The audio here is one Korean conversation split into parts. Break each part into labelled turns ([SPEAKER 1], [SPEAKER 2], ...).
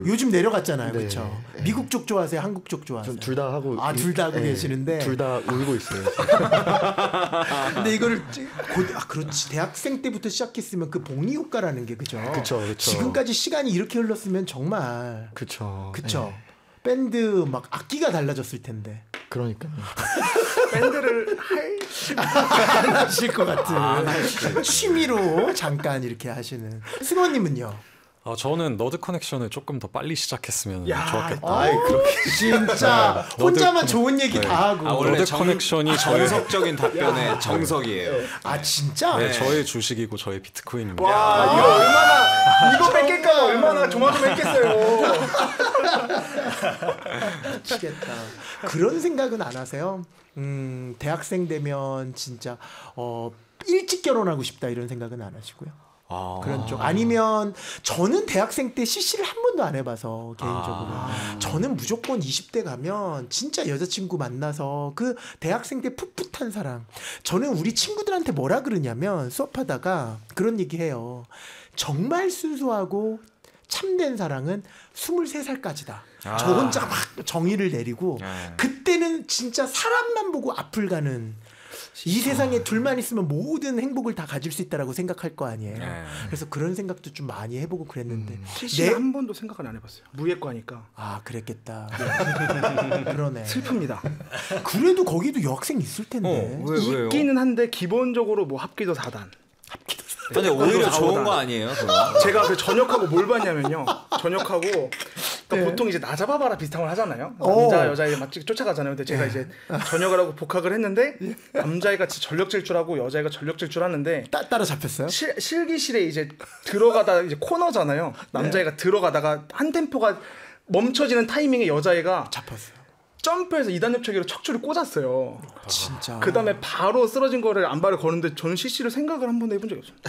[SPEAKER 1] 요즘 내려갔잖아요,
[SPEAKER 2] 네.
[SPEAKER 1] 그렇죠? 미국 쪽 좋아하세요, 한국 쪽 좋아하세요?
[SPEAKER 2] 전 둘 다 하고
[SPEAKER 1] 둘 다 하고 계시는데
[SPEAKER 2] 둘 다 울고 있어요.
[SPEAKER 1] 근데 이거를 그렇지 대학생 때부터 시작했으면 그 복리 효과라는 게 그죠?
[SPEAKER 2] 그쵸.
[SPEAKER 1] 지금까지 시간이 이렇게 흘렀으면 정말
[SPEAKER 2] 그쵸.
[SPEAKER 1] 그쵸. 밴드 막 악기가 달라졌을 텐데.
[SPEAKER 2] 그러니까요.
[SPEAKER 3] 밴드를
[SPEAKER 1] 안 하실 것 같은 취미로 잠깐 이렇게 하시는. 승원님은요?
[SPEAKER 4] 저는 너드 커넥션을 조금 더 빨리 시작했으면
[SPEAKER 3] 야,
[SPEAKER 4] 좋았겠다.
[SPEAKER 1] 그렇게 진짜 혼자만 좋은 얘기
[SPEAKER 4] 네.
[SPEAKER 1] 다 하고.
[SPEAKER 5] 원래
[SPEAKER 4] 너드 커넥션이 저의
[SPEAKER 5] 정석적인 답변의 정석이에요.
[SPEAKER 1] 진짜?
[SPEAKER 4] 네, 저의 주식이고 저의 비트코인입니다.
[SPEAKER 3] 와 이거 얼마나 이거 뺏길까 얼마나 조마조마했겠어요.
[SPEAKER 1] 미치겠다. 그런 생각은 안 하세요? 대학생 되면 진짜 일찍 결혼하고 싶다 이런 생각은 안 하시고요? 그런 쪽 아니면 저는 대학생 때 CC를 한 번도 안 해봐서 개인적으로 저는 무조건 20대 가면 진짜 여자친구 만나서 그 대학생 때 풋풋한 사랑. 저는 우리 친구들한테 뭐라 그러냐면 수업하다가 그런 얘기해요. 정말 순수하고 참된 사랑은 23살까지다. 저 혼자 막 정의를 내리고 그때는 진짜 사람만 보고 앞을 가는 이 세상에 둘만 있으면 모든 행복을 다 가질 수 있다라고 생각할 거 아니에요. 그래서 그런 생각도 좀 많이 해보고 그랬는데
[SPEAKER 3] CC 한 번도 생각을 안 해봤어요. 무예과니까.
[SPEAKER 1] 그랬겠다. 그러네.
[SPEAKER 3] 슬픕니다.
[SPEAKER 1] 그래도 거기도 여학생 있을 텐데.
[SPEAKER 5] 왜요?
[SPEAKER 3] 있기는 한데 기본적으로 뭐 합기도 4단.
[SPEAKER 5] 근데 오히려 좋은 거 아니에요? 그거?
[SPEAKER 3] 제가 그 전역하고 뭘 봤냐면요. 전역하고 그러니까 보통 이제 나 잡아봐라 비슷한 걸 하잖아요. 남자 여자애 막 쫓아가잖아요. 근데 제가 이제 전역을 하고 복학을 했는데 남자애가 전력 질주하고 여자애가 전력 질주하는데
[SPEAKER 1] 따라 잡혔어요?
[SPEAKER 3] 실기실에 이제 들어가다 이제 코너잖아요. 남자애가 들어가다가 한 템포가 멈춰지는 타이밍에 여자애가
[SPEAKER 1] 잡혔어요.
[SPEAKER 3] 점프해서 2단 협착기로 척추를 꽂았어요.
[SPEAKER 1] 진짜.
[SPEAKER 3] 그 다음에 바로 쓰러진 거를 안발을 거는데 저는 CC를 생각을 한 번도 해본 적이 없어요.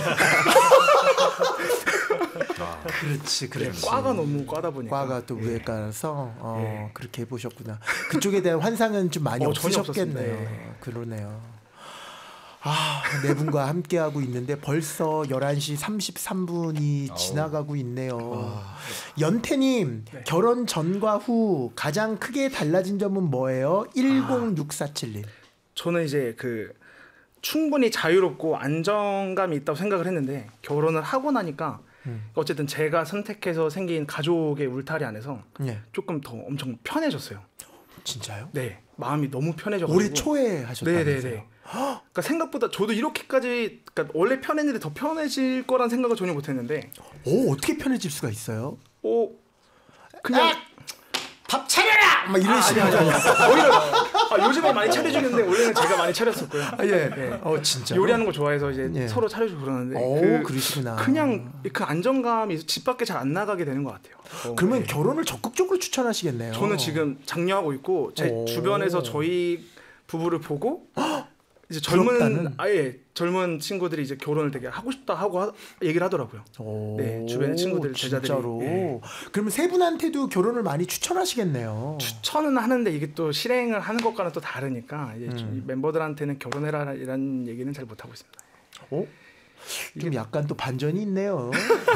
[SPEAKER 1] 그렇지.
[SPEAKER 3] 과가 너무 과다 보니까.
[SPEAKER 1] 과가 또 무예과라서 그렇게 해보셨구나. 그쪽에 대한 환상은 좀 많이 없으셨겠네요. 그러네요. 네 분과 함께하고 있는데 벌써 11시 33분이 지나가고 있네요. 연태님, 결혼 전과 후 가장 크게 달라진 점은 뭐예요? 10647님.
[SPEAKER 3] 저는 이제 그 충분히 자유롭고 안정감이 있다고 생각을 했는데 결혼을 하고 나니까 어쨌든 제가 선택해서 생긴 가족의 울타리 안에서 조금 더 엄청 편해졌어요.
[SPEAKER 1] 진짜요?
[SPEAKER 3] 네, 마음이 너무 편해져가지고.
[SPEAKER 1] 올해 초에 하셨다면서요?
[SPEAKER 3] 네네네. 그러니까 생각보다 저도 이렇게까지 그러니까 원래 편했는데 더 편해질 거란 생각을 전혀 못했는데.
[SPEAKER 1] 어떻게 편해질 수가 있어요?
[SPEAKER 3] 그냥
[SPEAKER 1] 밥 차려라! 막 이런 식으로.
[SPEAKER 3] 오히려 요즘에 많이 차려주는데 원래는 제가 많이 차렸었고요.
[SPEAKER 1] 진짜.
[SPEAKER 3] 요리하는 거 좋아해서 이제 서로 차려주고 그러는데.
[SPEAKER 1] 그러시구나.
[SPEAKER 3] 그냥 그 안정감이 집 밖에 잘 안 나가게 되는 것 같아요.
[SPEAKER 1] 그러면 결혼을 적극적으로 추천하시겠네요.
[SPEAKER 3] 저는 지금 장려하고 있고 제 주변에서 저희 부부를 보고 이제 젊은 친구들이 이제 결혼을 되게 하고 싶다 하고 얘기를 하더라고요. 네, 주변의 친구들 제자들이.
[SPEAKER 1] 진짜로. 그러면 세 분한테도 결혼을 많이 추천하시겠네요.
[SPEAKER 3] 추천은 하는데 이게 또 실행을 하는 것과는 또 다르니까 이제 멤버들한테는 결혼해라 이런 얘기는 잘 못 하고 있습니다.
[SPEAKER 1] 좀 약간 또 반전이 있네요.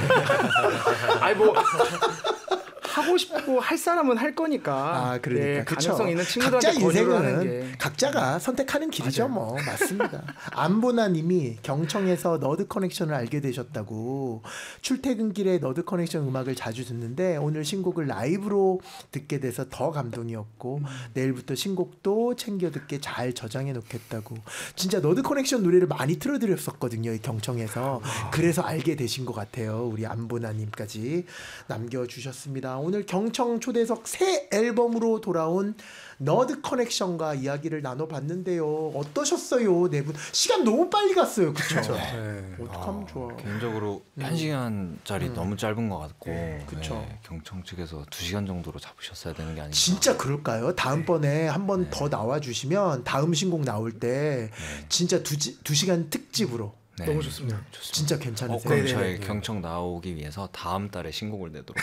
[SPEAKER 3] 하고 싶고 할 사람은 할 거니까.
[SPEAKER 1] 그러니까.
[SPEAKER 3] 가능성 있는 친구들한테
[SPEAKER 1] 각자
[SPEAKER 3] 권유를 하는
[SPEAKER 1] 인생은
[SPEAKER 3] 게.
[SPEAKER 1] 각자가 선택하는 길이죠. 뭐 맞습니다. 안보나님이 경청에서 너드 커넥션을 알게 되셨다고. 출퇴근길에 너드 커넥션 음악을 자주 듣는데 오늘 신곡을 라이브로 듣게 돼서 더 감동이었고 내일부터 신곡도 챙겨 듣게 잘 저장해 놓겠다고. 진짜 너드 커넥션 노래를 많이 틀어드렸었거든요, 이 경청에서. 그래서 알게 되신 것 같아요. 우리 안보나님까지 남겨주셨습니다. 오늘 경청 초대석 새 앨범으로 돌아온 너드 커넥션과 이야기를 나눠봤는데요. 어떠셨어요? 네 분. 시간 너무 빨리 갔어요. 그렇죠? 어떡하면 좋아.
[SPEAKER 5] 개인적으로 1시간짜리 너무 짧은 것 같고
[SPEAKER 1] 그쵸.
[SPEAKER 5] 경청 측에서 2시간 정도로 잡으셨어야 되는 게 아닌가.
[SPEAKER 1] 진짜 그럴까요? 다음번에 한 번 더 나와주시면 다음 신곡 나올 때 진짜 2시간 특집으로
[SPEAKER 3] 너무 좋습니다.
[SPEAKER 1] 진짜 괜찮으세요?
[SPEAKER 5] 그럼 저희 경청 나오기 위해서 다음 달에 신곡을 내도록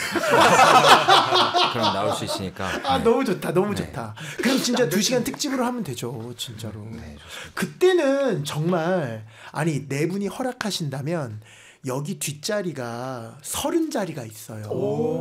[SPEAKER 5] 그럼 나올 수 있으니까.
[SPEAKER 1] 너무 좋다. 너무 좋다. 그럼 진짜 2시간 특집으로 하면 되죠. 진짜로. 그때는 정말 네 분이 허락하신다면 여기 뒷자리가 30자리가 있어요.